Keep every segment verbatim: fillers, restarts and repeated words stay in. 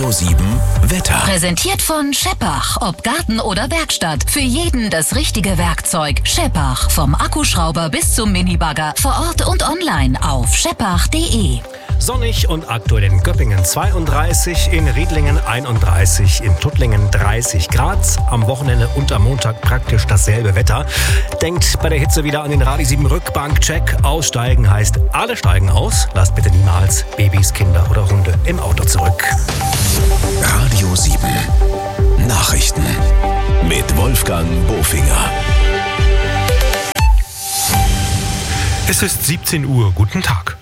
Radio sieben Wetter. Präsentiert von Scheppach. Ob Garten oder Werkstatt. Für jeden das richtige Werkzeug. Scheppach. Vom Akkuschrauber bis zum Minibagger. Vor Ort und online auf scheppach punkt de. Sonnig und aktuell in Göppingen zweiunddreißig, in Riedlingen einunddreißig, in Tuttlingen dreißig Grad. Am Wochenende und am Montag praktisch dasselbe Wetter. Denkt bei der Hitze wieder an den Radio sieben Rückbankcheck. Aussteigen heißt, alle steigen aus. Lasst bitte niemals Babys, Kinder oder Hunde im Auto zurück. Radio sieben Nachrichten mit Wolfgang Bofinger. Es ist siebzehn Uhr. Guten Tag.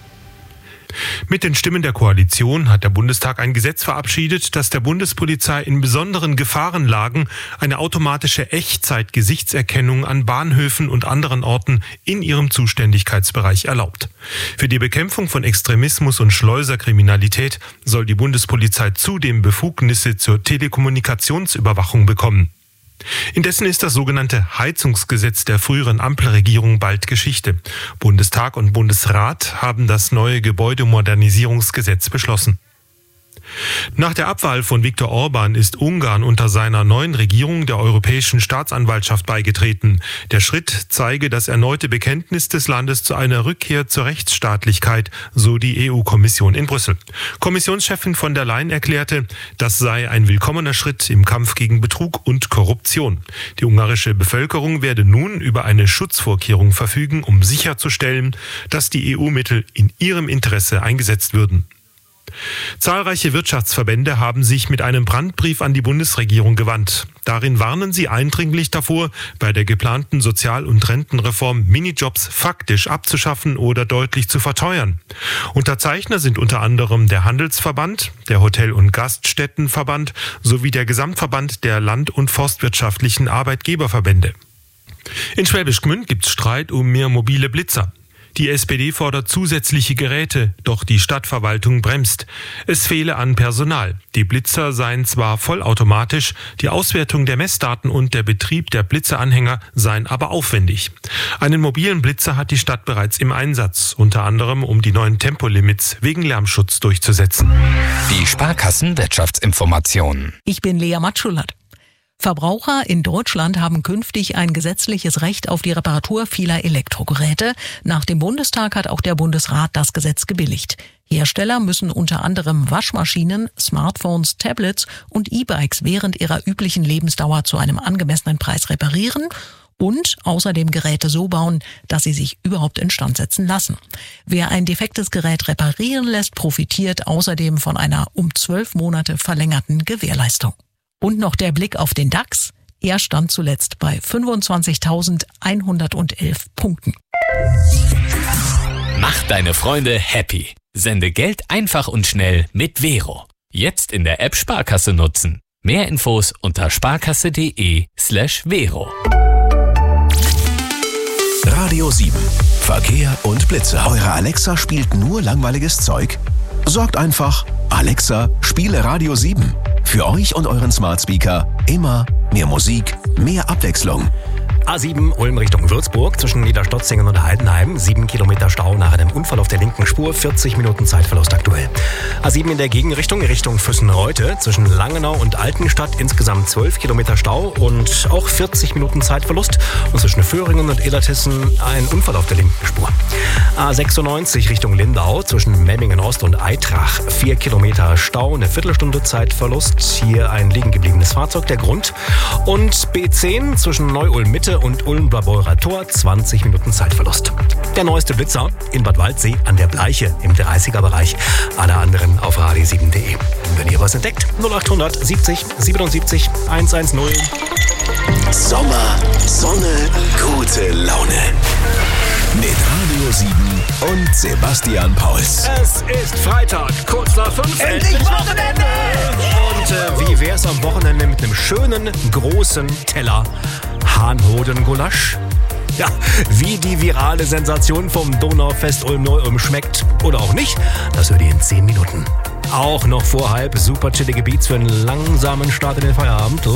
Mit den Stimmen der Koalition hat der Bundestag ein Gesetz verabschiedet, das der Bundespolizei in besonderen Gefahrenlagen eine automatische Echtzeit-Gesichtserkennung an Bahnhöfen und anderen Orten in ihrem Zuständigkeitsbereich erlaubt. Für die Bekämpfung von Extremismus und Schleuserkriminalität soll die Bundespolizei zudem Befugnisse zur Telekommunikationsüberwachung bekommen. Indessen ist das sogenannte Heizungsgesetz der früheren Ampelregierung bald Geschichte. Bundestag und Bundesrat haben das neue Gebäudemodernisierungsgesetz beschlossen. Nach der Abwahl von Viktor Orban ist Ungarn unter seiner neuen Regierung der Europäischen Staatsanwaltschaft beigetreten. Der Schritt zeige das erneute Bekenntnis des Landes zu einer Rückkehr zur Rechtsstaatlichkeit, so die E U-Kommission in Brüssel. Kommissionschefin von der Leyen erklärte, das sei ein willkommener Schritt im Kampf gegen Betrug und Korruption. Die ungarische Bevölkerung werde nun über eine Schutzvorkehrung verfügen, um sicherzustellen, dass die E U-Mittel in ihrem Interesse eingesetzt würden. Zahlreiche Wirtschaftsverbände haben sich mit einem Brandbrief an die Bundesregierung gewandt. Darin warnen sie eindringlich davor, bei der geplanten Sozial- und Rentenreform Minijobs faktisch abzuschaffen oder deutlich zu verteuern. Unterzeichner sind unter anderem der Handelsverband, der Hotel- und Gaststättenverband sowie der Gesamtverband der Land- und Forstwirtschaftlichen Arbeitgeberverbände. In Schwäbisch Gmünd gibt es Streit um mehr mobile Blitzer. Die S P D fordert zusätzliche Geräte, doch die Stadtverwaltung bremst. Es fehle an Personal. Die Blitzer seien zwar vollautomatisch, die Auswertung der Messdaten und der Betrieb der Blitzeranhänger seien aber aufwendig. Einen mobilen Blitzer hat die Stadt bereits im Einsatz, unter anderem um die neuen Tempolimits wegen Lärmschutz durchzusetzen. Die Sparkassen-Wirtschaftsinformationen. Ich bin Lea Matschulat. Verbraucher in Deutschland haben künftig ein gesetzliches Recht auf die Reparatur vieler Elektrogeräte. Nach dem Bundestag hat auch der Bundesrat das Gesetz gebilligt. Hersteller müssen unter anderem Waschmaschinen, Smartphones, Tablets und E-Bikes während ihrer üblichen Lebensdauer zu einem angemessenen Preis reparieren und außerdem Geräte so bauen, dass sie sich überhaupt instand setzen lassen. Wer ein defektes Gerät reparieren lässt, profitiert außerdem von einer um zwölf Monate verlängerten Gewährleistung. Und noch der Blick auf den DAX. Er stand zuletzt bei fünfundzwanzigtausendeinhundertelf Punkten. Mach deine Freunde happy. Sende Geld einfach und schnell mit Vero. Jetzt in der App Sparkasse nutzen. Mehr Infos unter sparkasse.de slash Vero. Radio sieben Verkehr und Blitze. Eure Alexa spielt nur langweiliges Zeug? Sorgt einfach, Alexa, spiele Radio sieben. Für euch und euren Smart Speaker immer mehr Musik, mehr Abwechslung. A sieben Ulm Richtung Würzburg zwischen Niederstotzingen und Heidenheim. Sieben Kilometer Stau nach einem Unfall auf der linken Spur. vierzig Minuten Zeitverlust aktuell. A sieben in der Gegenrichtung Richtung Füssen-Reutte zwischen Langenau und Altenstadt. Insgesamt zwölf Kilometer Stau und auch vierzig Minuten Zeitverlust. Und zwischen Föhringen und Illertissen ein Unfall auf der linken Spur. A sechsundneunzig Richtung Lindau zwischen Memmingen Ost und Eitrach. Vier Kilometer Stau, eine Viertelstunde Zeitverlust. Hier ein liegen gebliebenes Fahrzeug, der Grund. Und B zehn zwischen Neu-Ulm Mitte und Ulm-Blaubeurer Tor, zwanzig Minuten Zeitverlust. Der neueste Blitzer in Bad Waldsee an der Bleiche im dreißiger Bereich. Alle anderen auf radio sieben punkt de. Wenn ihr was entdeckt, null acht siebzig siebenundsiebzig hundertzehn. Sommer, Sonne, gute Laune. Mit Radio sieben und Sebastian Pauls. Es ist Freitag, kurz nach fünf. Endlich Wochenende! Und äh, wie wär's am Wochenende mit einem schönen, großen Teller Hahnhodengulasch? Ja, wie die virale Sensation vom Donaufest Ulm-Neu-Ulm schmeckt oder auch nicht, das hört ihr in zehn Minuten. Auch noch vor halb super chillige Beats für einen langsamen Start in den Feierabend.